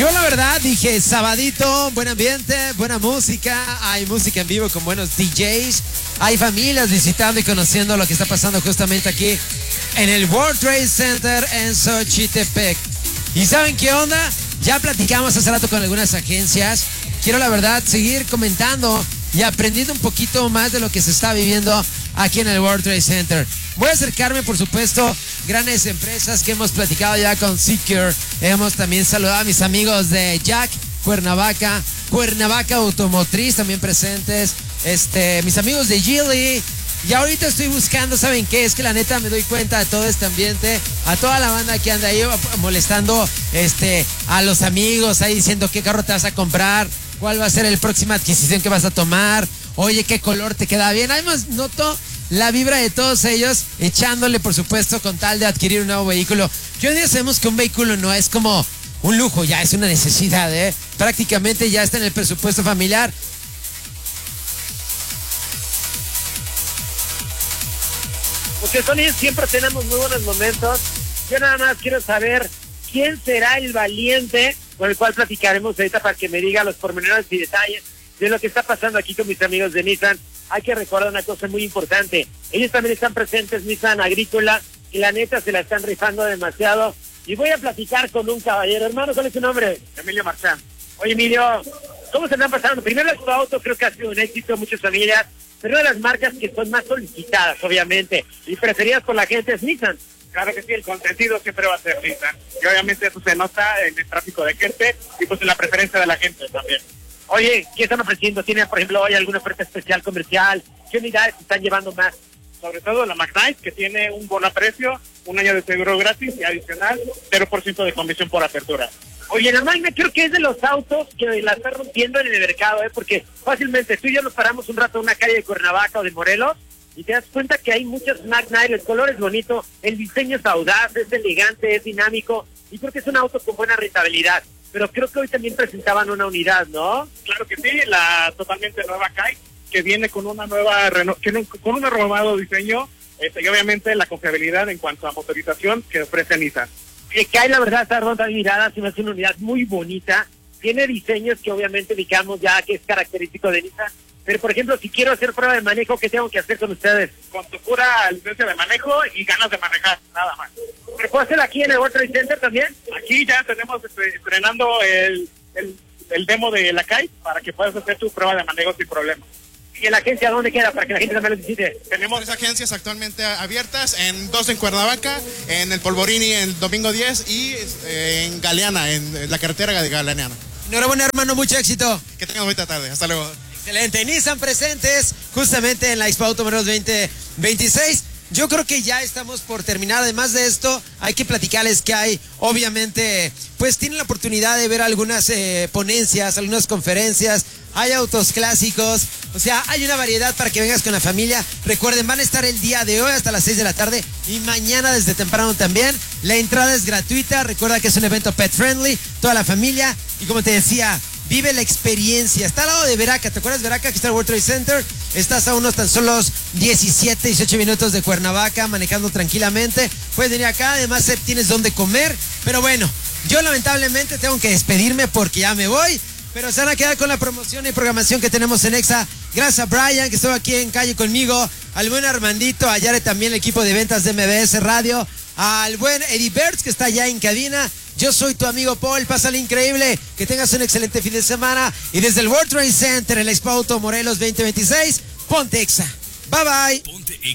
Yo la verdad dije, sabadito, buen ambiente, buena música, hay música en vivo con buenos DJs, hay familias visitando y conociendo lo que está pasando justamente aquí en el World Trade Center en Xochitepec. ¿Y saben qué onda? Ya platicamos hace rato con algunas agencias. Quiero la verdad seguir comentando y aprendiendo un poquito más de lo que se está viviendo aquí en el World Trade Center. Voy a acercarme, por supuesto, grandes empresas que hemos platicado ya con Secure. Hemos también saludado a mis amigos de Jack, Cuernavaca Automotriz también presentes. Mis amigos de Geely. Y ahorita estoy buscando, ¿saben qué? Es que la neta me doy cuenta de todo este ambiente, a toda la banda que anda ahí molestando a los amigos, ahí diciendo qué carro te vas a comprar, cuál va a ser la próxima adquisición que vas a tomar, oye, qué color te queda bien. Además, noto la vibra de todos ellos, echándole, por supuesto, con tal de adquirir un nuevo vehículo. Que hoy día sabemos que un vehículo no es como un lujo, ya es una necesidad, ¿eh? Prácticamente ya está en el presupuesto familiar. Porque Sony siempre tenemos muy buenos momentos. Yo nada más quiero saber quién será el valiente con el cual platicaremos ahorita para que me diga los pormenores y detalles de lo que está pasando aquí con mis amigos de Nissan. Hay que recordar una cosa muy importante. Ellos también están presentes, Nissan Agrícola, y la neta se la están rifando demasiado. Y voy a platicar con un caballero. Hermano, ¿cuál es su nombre? Emilio Marchán. Oye, Emilio, ¿cómo se están pasando? Primero, tu auto creo que ha sido un éxito, muchas familias, pero una de las marcas que son más solicitadas, obviamente, y preferidas por la gente es Nissan. Claro que sí, el consentido siempre va a ser Nissan. Y obviamente eso se nota en el tráfico de gente y pues en la preferencia de la gente también. Oye, ¿qué están ofreciendo? ¿Tienen, por ejemplo, hoy alguna oferta especial comercial? ¿Qué unidades están llevando más? Sobre todo la Magnite, que tiene un bono a precio, un año de seguro gratis y adicional 0% de comisión por apertura. Oye, la Magnite creo que es de los autos que la está rompiendo en el mercado, porque fácilmente tú y yo nos paramos un rato en una calle de Cuernavaca o de Morelos y te das cuenta que hay muchos Magnite, el color es bonito, el diseño es audaz, es elegante, es dinámico y creo que es un auto con buena rentabilidad. Pero creo que hoy también presentaban una unidad, ¿no? Claro que sí, la totalmente nueva Kai, que viene con una nueva con un renovado diseño y obviamente la confiabilidad en cuanto a motorización que ofrece Nissan. Kai, la verdad, está ronda de mirada, se me hace una unidad muy bonita. Tiene diseños que obviamente ubicamos ya que es característico de Nissan. Pero, por ejemplo, si quiero hacer prueba de manejo, ¿qué tengo que hacer con ustedes? Con tu pura licencia de manejo y ganas de manejar, nada más. ¿Se puede hacer aquí en el World Trade Center también? Aquí ya tenemos estrenando el demo de la Kai para que puedas hacer tu prueba de manejo sin problema. ¿Y en la agencia dónde queda para que la gente también lo visite? Tenemos 3 agencias actualmente abiertas, 2 en Cuernavaca, en el Polvorini el domingo 10 y en Galeana, en la carretera de Galeana. Enhorabuena, hermano, mucho éxito. Que tengan bonita tarde, hasta luego. Excelente, Nissan presentes justamente en la Expo Auto Morelos 2026. Yo creo que ya estamos por terminar. Además de esto, hay que platicarles que hay, obviamente, pues tienen la oportunidad de ver algunas ponencias, algunas conferencias. Hay autos clásicos, o sea, hay una variedad para que vengas con la familia. Recuerden, van a estar el día de hoy hasta las 6 de la tarde y mañana desde temprano también. La entrada es gratuita, recuerda que es un evento pet friendly, toda la familia. Y como te decía, vive la experiencia. Está al lado de Veraca, ¿te acuerdas de Veraca? Aquí está el World Trade Center. Estás a unos tan solo 17, 18 minutos de Cuernavaca, manejando tranquilamente. Puedes venir acá, además tienes donde comer. Pero bueno, yo lamentablemente tengo que despedirme porque ya me voy. Pero se van a quedar con la promoción y programación que tenemos en Exa. Gracias a Brian, que estuvo aquí en calle conmigo. Al buen Armandito, a Yare también, el equipo de ventas de MBS Radio. Al buen Eddie Bertz, que está allá en cabina. Yo soy tu amigo Paul, pásale increíble. Que tengas un excelente fin de semana. Y desde el World Trade Center, el Expo Auto Morelos 2026, ponte Exa. Bye bye.